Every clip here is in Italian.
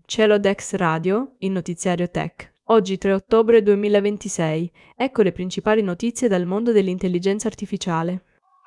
Celodex Radio, il notiziario tech. Oggi 3 ottobre 2026. Ecco le principali notizie dal mondo dell'intelligenza artificiale.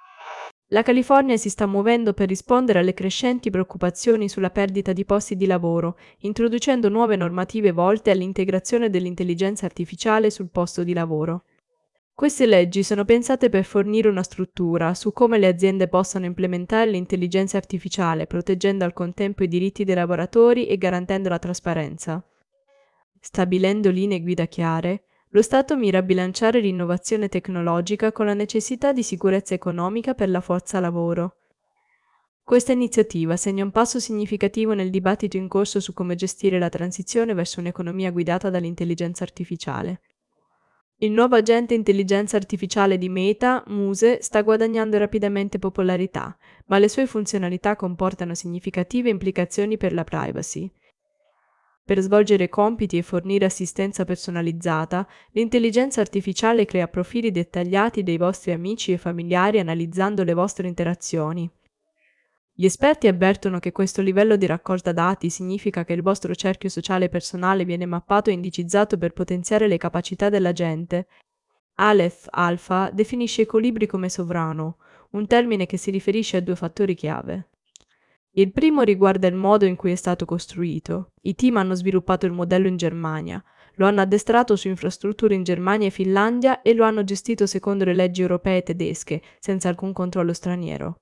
La California si sta muovendo per rispondere alle crescenti preoccupazioni sulla perdita di posti di lavoro, introducendo nuove normative volte all'integrazione dell'intelligenza artificiale sul posto di lavoro. Queste leggi sono pensate per fornire una struttura su come le aziende possano implementare l'intelligenza artificiale, proteggendo al contempo i diritti dei lavoratori e garantendo la trasparenza. Stabilendo linee guida chiare, lo Stato mira a bilanciare l'innovazione tecnologica con la necessità di sicurezza economica per la forza lavoro. Questa iniziativa segna un passo significativo nel dibattito in corso su come gestire la transizione verso un'economia guidata dall'intelligenza artificiale. Il nuovo agente intelligenza artificiale di Meta, Muse, sta guadagnando rapidamente popolarità, ma le sue funzionalità comportano significative implicazioni per la privacy. Per svolgere compiti e fornire assistenza personalizzata, l'intelligenza artificiale crea profili dettagliati dei vostri amici e familiari analizzando le vostre interazioni. Gli esperti avvertono che questo livello di raccolta dati significa che il vostro cerchio sociale personale viene mappato e indicizzato per potenziare le capacità dell'agente. Aleph Alpha definisce i colibri come sovrano, un termine che si riferisce a due fattori chiave. Il primo riguarda il modo in cui è stato costruito. I team hanno sviluppato il modello in Germania, lo hanno addestrato su infrastrutture in Germania e Finlandia e lo hanno gestito secondo le leggi europee e tedesche, senza alcun controllo straniero.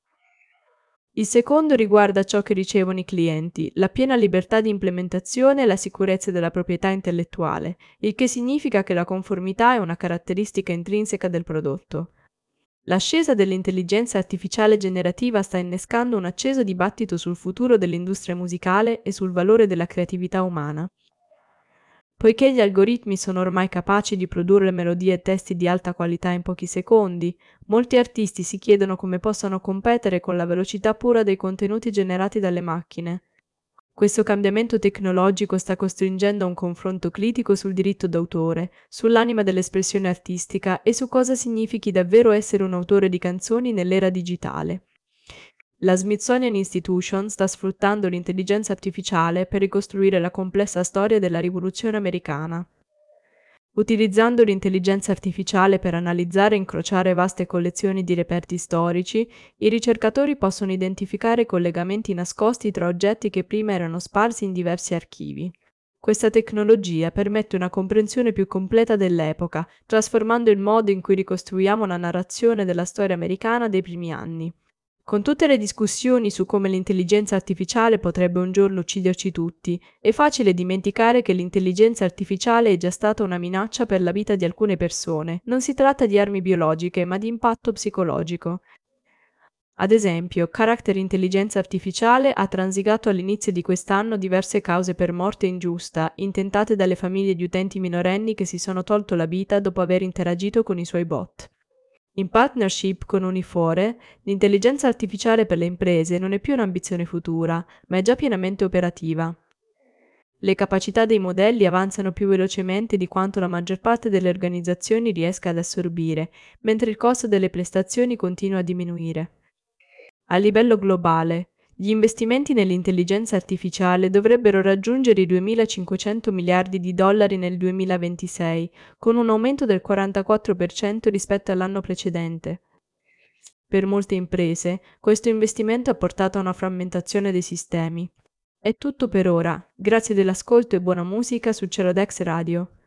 Il secondo riguarda ciò che ricevono i clienti, la piena libertà di implementazione e la sicurezza della proprietà intellettuale, il che significa che la conformità è una caratteristica intrinseca del prodotto. L'ascesa dell'intelligenza artificiale generativa sta innescando un acceso dibattito sul futuro dell'industria musicale e sul valore della creatività umana. Poiché gli algoritmi sono ormai capaci di produrre melodie e testi di alta qualità in pochi secondi, molti artisti si chiedono come possano competere con la velocità pura dei contenuti generati dalle macchine. Questo cambiamento tecnologico sta costringendo a un confronto critico sul diritto d'autore, sull'anima dell'espressione artistica e su cosa significhi davvero essere un autore di canzoni nell'era digitale. La Smithsonian Institution sta sfruttando l'intelligenza artificiale per ricostruire la complessa storia della rivoluzione americana. Utilizzando l'intelligenza artificiale per analizzare e incrociare vaste collezioni di reperti storici, i ricercatori possono identificare collegamenti nascosti tra oggetti che prima erano sparsi in diversi archivi. Questa tecnologia permette una comprensione più completa dell'epoca, trasformando il modo in cui ricostruiamo la narrazione della storia americana dei primi anni. Con tutte le discussioni su come l'intelligenza artificiale potrebbe un giorno ucciderci tutti, è facile dimenticare che l'intelligenza artificiale è già stata una minaccia per la vita di alcune persone. Non si tratta di armi biologiche, ma di impatto psicologico. Ad esempio, Character Intelligenza Artificiale ha transigato all'inizio di quest'anno diverse cause per morte ingiusta, intentate dalle famiglie di utenti minorenni che si sono tolto la vita dopo aver interagito con i suoi bot. In partnership con Unifore, l'intelligenza artificiale per le imprese non è più un'ambizione futura, ma è già pienamente operativa. Le capacità dei modelli avanzano più velocemente di quanto la maggior parte delle organizzazioni riesca ad assorbire, mentre il costo delle prestazioni continua a diminuire. A livello globale, gli investimenti nell'intelligenza artificiale dovrebbero raggiungere i 2.500 miliardi di dollari nel 2026, con un aumento del 44% rispetto all'anno precedente. Per molte imprese, questo investimento ha portato a una frammentazione dei sistemi. È tutto per ora, grazie dell'ascolto e buona musica su Cerodex Radio.